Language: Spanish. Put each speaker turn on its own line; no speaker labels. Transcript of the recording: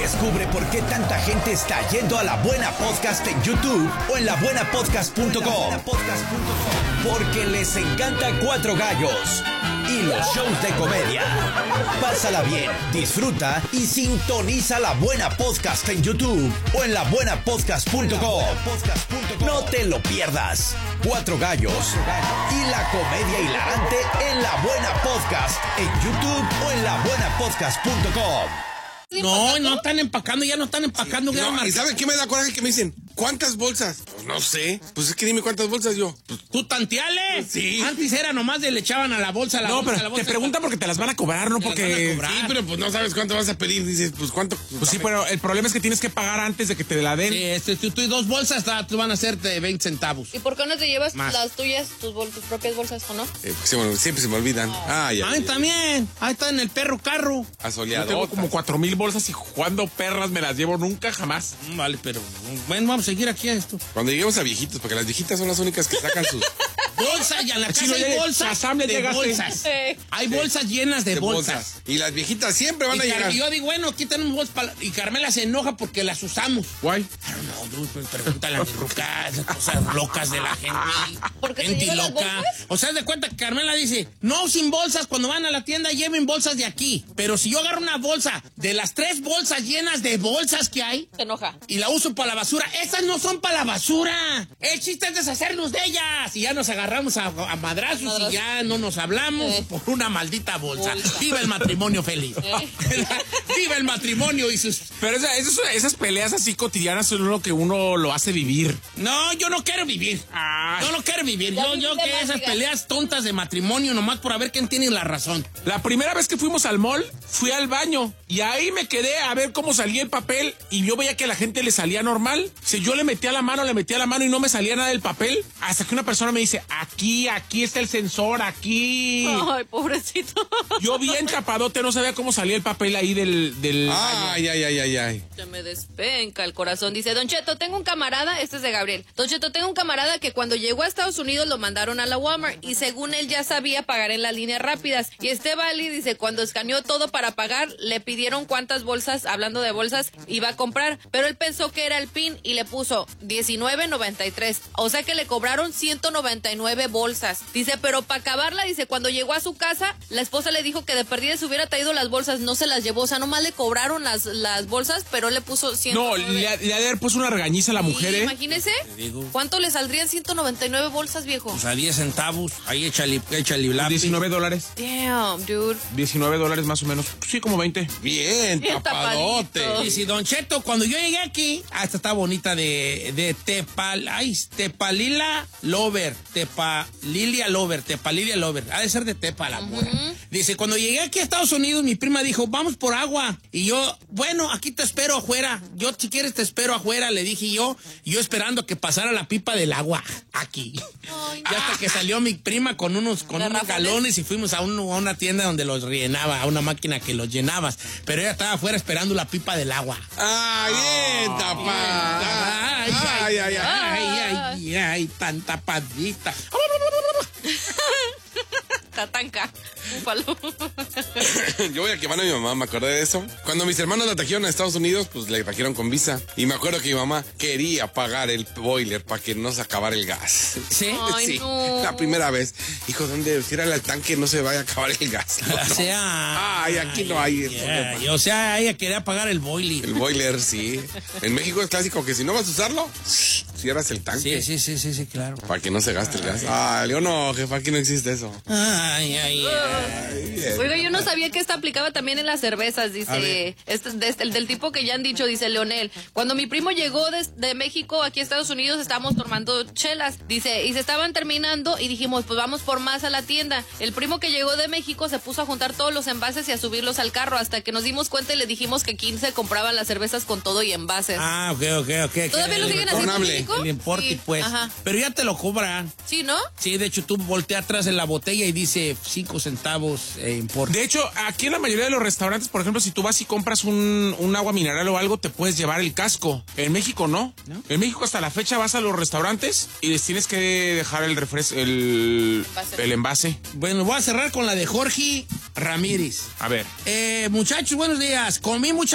Descubre por qué tanta gente está yendo a La Buena Podcast en YouTube o en labuenapodcast.com. Porque les encanta Cuatro Gallos y los shows de comedia. Pásala bien, disfruta y sintoniza La Buena Podcast en YouTube o en labuenapodcast.com. No te lo pierdas. Cuatro Gallos y la comedia hilarante en La Buena Podcast en YouTube o en labuenapodcast.com.
No están empacando, ya no están empacando.
No, ¿y sabe qué me da coraje? Que me dicen, ¿cuántas bolsas? Pues no sé. Pues es que dime cuántas bolsas yo. Pues,
¿Tú tanteales?
Sí.
Antes era nomás le echaban a la bolsa, a la bolsa,
pero
a la bolsa.
te preguntan porque te las van a cobrar, no porque...
Sí,
pero pues no sabes cuánto vas a pedir. Dices, pues cuánto.
Pues sí, pero el problema es que tienes que pagar antes de que te la den.
Sí, tú y dos bolsas tú van a ser de 20 centavos.
¿Y por qué no te llevas
Más.
las tuyas, tus propias bolsas, o no?
Siempre se me olvidan. Ya.
Ay, también. Ahí está en el perro carro.
Yo
Asoleado.
tengo como 4,000 bolsas y cuando perras me las llevo nunca, jamás.
Vale, pero bueno, vamos a seguir aquí a esto.
Cuando lleguemos a viejitos, porque las viejitas son las únicas que sacan sus
Bolsas, ya en la casa
no
hay
llegues,
bolsas
Shazam, le
de
llegaste.
bolsas. Hay bolsas llenas de bolsas.
Y las viejitas siempre van a llegar.
Y yo digo, bueno, aquí tenemos bolsas y Carmela se enoja porque las usamos.
Guay.
No, dude, pues, pregúntale a mi ruca, esas cosas locas de la gente.
¿Por qué te
Gente
llevan las
loca.
bolsas?
O sea, haz de cuenta que Carmela dice, no sin bolsas, cuando van a la tienda lleven bolsas de aquí. Pero si yo agarro una bolsa de las 3 bolsas llenas de bolsas que hay
Se enoja.
y la uso para la basura, esas no son para la basura. El chiste es deshacernos de ellas. Y ya nos agarramos a madrazos y ya no nos hablamos por una maldita bolsa. Viva el matrimonio feliz. Viva el matrimonio y sus...
Pero esas peleas así cotidianas son lo que uno lo hace vivir.
No, yo no quiero vivir.
Ay.
Yo no quiero vivir.
Ya
Yo
viviste
que
más,
esas
diga.
peleas tontas de matrimonio nomás por a ver quién tiene la razón.
La primera vez que fuimos al mall, fui al baño y ahí me quedé a ver cómo salía el papel y yo veía que a la gente le salía normal. Si yo le metía la mano y no me salía nada del papel, hasta que una persona me dice, aquí está el sensor, aquí.
Ay, pobrecito.
Yo bien tapadote, no sabía cómo salía el papel ahí del baño.
Ay.
Se me despenca el corazón. Dice, Don Cheto, tengo un camarada, este es de Gabriel. Don Cheto, tengo un camarada que cuando llegó a Estados Unidos lo mandaron a la Walmart y según él ya sabía pagar en las líneas rápidas. Y este Vali dice, cuando escaneó todo para pagar, le pidieron cuántas bolsas, hablando de bolsas, iba a comprar. Pero él pensó que era el PIN y le puso $19.93. O sea que le cobraron 199 bolsas. Dice, pero para acabarla, dice, cuando llegó a su casa, la esposa le dijo que de perdida se hubiera traído las bolsas, no se las llevó. O sea, nomás le cobraron las bolsas, pero le puso 199.
No, le ha de haber puesto una regañiza a la mujer, ¿eh?
Imagínese,
digo.
¿cuánto le saldrían 199 bolsas, viejo?
O sea, 10 centavos. Ahí échale lápiz.
$19.
Damn, dude.
$19 más o menos. Sí, como 20.
Bien,
Bien
tapadote.
tapadito.
Y si Don Cheto, cuando yo llegué aquí, esta está bonita de Tepalila Lover, Tepalilia Lover, ha de ser de Tepa la morra. Dice, cuando llegué aquí a Estados Unidos, mi prima dijo, vamos por agua. Y yo, bueno, aquí te espero afuera. Yo, si quieres, te espero afuera, le dije yo esperando que pasara la pipa del agua aquí.
Ay.
Y hasta que salió mi prima con unos
¿Garrafones?
galones y fuimos a una tienda donde los llenaba, a una máquina que los llenabas. Pero ella estaba afuera esperando la pipa del agua.
Bien tapada.
Ay, tan tapadita.
Tatanca. Búfalo.
Yo voy a quemar a mi mamá, me acordé de eso. Cuando mis hermanos la trajeron a Estados Unidos, pues la trajeron con visa. Y me acuerdo que mi mamá quería pagar el boiler para que no se acabara el gas.
¿Sí?
Ay,
Sí,
no.
la primera vez. Hijo, ¿dónde? Tírale al tanque, no se vaya a acabar el gas. No,
O sea...
Ay, aquí no hay eso.
O sea, ella quería pagar el boiler.
El boiler, sí. En México es clásico que si no vas a usarlo, cierras el tanque.
Sí, claro.
Para que no se gaste el gas. Ay, yo no, jefa, aquí no existe eso.
Ay.
Bien.
Oiga, yo no sabía que esta aplicaba también en las cervezas, dice, el del tipo que ya han dicho, dice Leonel. Cuando mi primo llegó de México aquí a Estados Unidos, estábamos tomando chelas, dice, y se estaban terminando y dijimos, pues vamos por más a la tienda. El primo que llegó de México se puso a juntar todos los envases y a subirlos al carro, hasta que nos dimos cuenta y le dijimos que 15 compraban las cervezas con todo y envases.
Ah, ok.
¿Todavía lo siguen haciendo en México?
El importe,
Sí,
pues.
ajá.
Pero ya te lo cobran.
Sí, ¿no?
Sí, de hecho, tú volteas atrás en la botella y dice 5 centavos importe.
De hecho, aquí en la mayoría de los restaurantes, por ejemplo, si tú vas y compras un agua mineral o algo, te puedes llevar el casco. En México no. En México hasta la fecha vas a los restaurantes y les tienes que dejar el refresco, el envase.
Bueno, voy a cerrar con la de Jorge Ramírez.
A ver.
Muchachos, buenos días. Comí mucha